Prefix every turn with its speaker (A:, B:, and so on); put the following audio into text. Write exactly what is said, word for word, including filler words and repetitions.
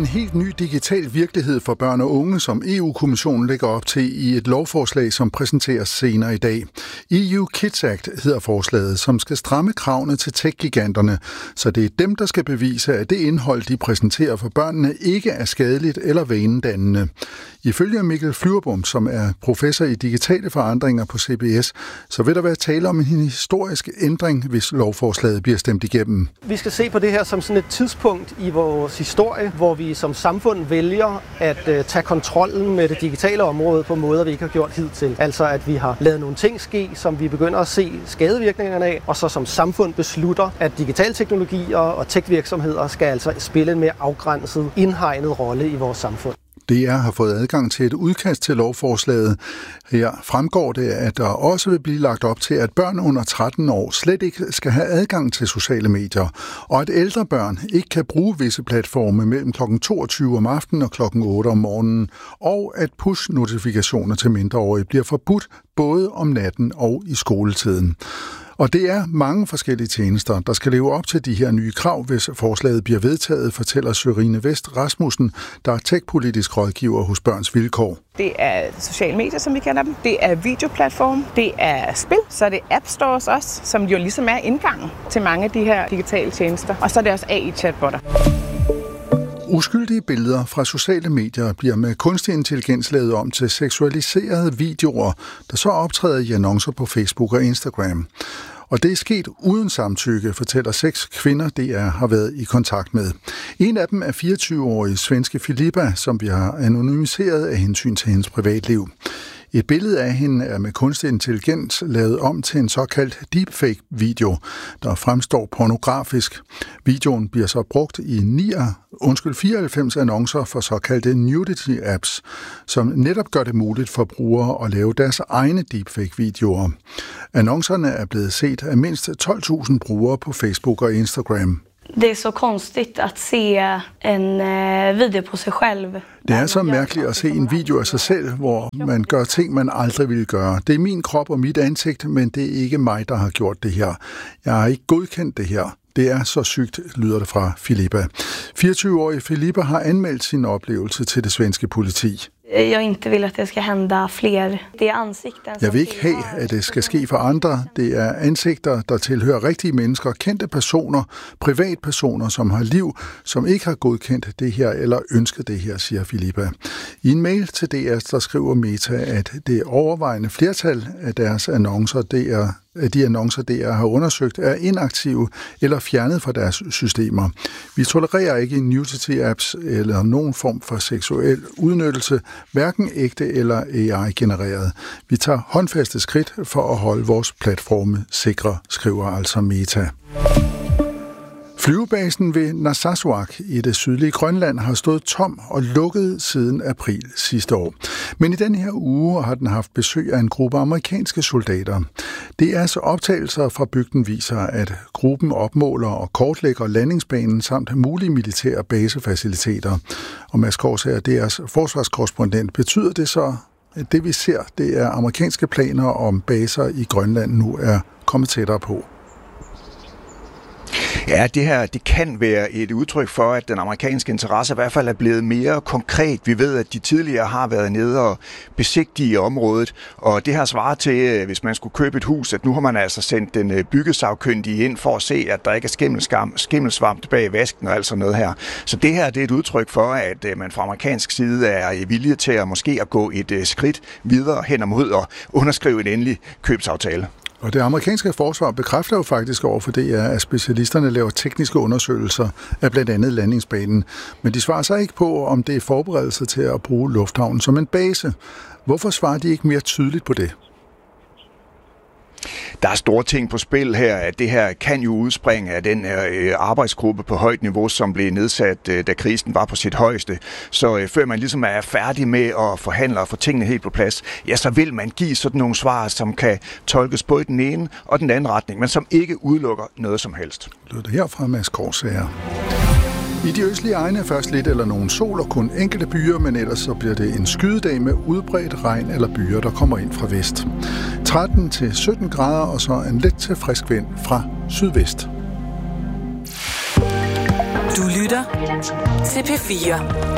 A: en helt ny digital virkelighed for børn og unge, som E U-kommissionen lægger op til i et lovforslag, som præsenteres senere i dag. E U Kids Act hedder forslaget, som skal stramme kravene til tech-giganterne, så det er dem, der skal bevise, at det indhold, de præsenterer for børnene, ikke er skadeligt eller vanedannende. Ifølge Mikkel Flyverbom, som er professor i digitale forandringer på C B S, så vil der være tale om en historisk ændring, hvis lovforslaget bliver stemt igennem.
B: Vi skal se på det her som sådan et tidspunkt i vores historie, hvor vi som samfund vælger at uh, tage kontrollen med det digitale område på måder, vi ikke har gjort hidtil. Altså at vi har lavet nogle ting ske, som vi begynder at se skadevirkningerne af, og så som samfund beslutter, at digitale teknologier og tech-virksomheder skal altså spille en mere afgrænset, indhegnet rolle i vores samfund.
A: D R har fået adgang til et udkast til lovforslaget. Her fremgår det, at der også vil blive lagt op til, at børn under tretten år slet ikke skal have adgang til sociale medier, og at ældre børn ikke kan bruge visse platforme mellem klokken toogtyve om aftenen og klokken otte om morgenen, og at push-notifikationer til mindreårige bliver forbudt både om natten og i skoletiden. Og det er mange forskellige tjenester, der skal leve op til de her nye krav, hvis forslaget bliver vedtaget, fortæller Sørine Vest Rasmussen, der er tech-politisk rådgiver hos Børns Vilkår.
C: Det er sociale medier, som vi kender dem. Det er videoplatform. Det er spil. Så er det App Stores også, som jo ligesom er indgangen til mange af de her digitale tjenester. Og så er det også A I-chatbotter.
A: Uskyldige billeder fra sociale medier bliver med kunstig intelligens lavet om til seksualiserede videoer, der så optræder i annoncer på Facebook og Instagram. Og det er sket uden samtykke, fortæller seks kvinder, D R har været i kontakt med. En af dem er fireogtyve-årige svenske Filippa, som vi har anonymiseret af hensyn til hendes privatliv. Et billede af hende er med kunstig intelligens lavet om til en såkaldt deepfake-video, der fremstår pornografisk. Videoen bliver så brugt i fireoghalvfems annoncer for såkaldte nudity-apps, som netop gør det muligt for brugere at lave deres egne deepfake-videoer. Annoncerne er blevet set af mindst tolv tusind brugere på Facebook og Instagram.
D: Det er så konstigt at se en video på sig selv.
A: Det er så mærkeligt at se en video af sig selv, hvor man gør ting, man aldrig ville gøre. Det er min krop og mit ansigt, men det er ikke mig, der har gjort det her. Jeg har ikke godkendt det her. Det er så sygt, lyder det fra Filippa. fireogtyve-årige Filippa har anmeldt sin oplevelse til det svenske politi.
D: Jeg inte vill att det ska hända fler. Det är ansikten.
A: Jeg vil ikke have, at det skal ske for andre. Det er ansigter, der tilhører rigtige mennesker, kendte personer, privatpersoner, som har liv, som ikke har godkendt det her eller ønsket det her, siger Filippa. I en mail til D R, der skriver Meta, at det overvejende flertal af deres annoncer, det er de annoncer, D R har undersøgt, er inaktive eller fjernet fra deres systemer. Vi tolererer ikke nudity-apps eller nogen form for seksuel udnyttelse, hverken ægte eller A I-genereret. Vi tager håndfaste skridt for at holde vores platforme sikre, skriver altså Meta. Flyvebasen ved Narsarsuaq i det sydlige Grønland har stået tom og lukket siden april sidste år. Men i denne her uge har den haft besøg af en gruppe amerikanske soldater. D R's optagelser fra bygden viser, at gruppen opmåler og kortlægger landingsbanen samt mulige militære basefaciliteter. Og Mads Korsager, D R's forsvarskorrespondent, betyder det så, at det vi ser, det er amerikanske planer om baser i Grønland nu er kommet tættere på?
E: Ja, det her det kan være et udtryk for, at den amerikanske interesse i hvert fald er blevet mere konkret. Vi ved, at de tidligere har været nede og besigtige området, og det har svaret til, hvis man skulle købe et hus, at nu har man altså sendt den byggesagkyndige ind for at se, at der ikke er skimmelsvamp bag vasken og alt sådan noget her. Så det her det er et udtryk for, at man fra amerikansk side er villig til at måske at gå et skridt videre hen imod at underskrive en endelig købsaftale.
A: Og det amerikanske forsvar bekræfter jo faktisk over for D R, at specialisterne laver tekniske undersøgelser af blandt andet landingsbanen. Men de svarer sig ikke på, om det er forberedelse til at bruge lufthavnen som en base. Hvorfor svarer de ikke mere tydeligt på det?
E: Der er store ting på spil her, at det her kan jo udspringe af den øh, arbejdsgruppe på højt niveau, som blev nedsat, øh, da krisen var på sit højeste. Så øh, før man ligesom er færdig med at forhandle og få tingene helt på plads, ja, så vil man give sådan nogle svar, som kan tolkes både i den ene og den anden retning, men som ikke udelukker noget som helst.
A: Lyder det her fra Mads Korsager. I de østlige egne først lidt eller nogen sol og kun enkelte byer, men ellers så bliver det en skydedag med udbredt regn eller byer, der kommer ind fra vest. tretten til sytten grader og så en let til frisk vind fra sydvest.
F: Du lytter lytter til P fire.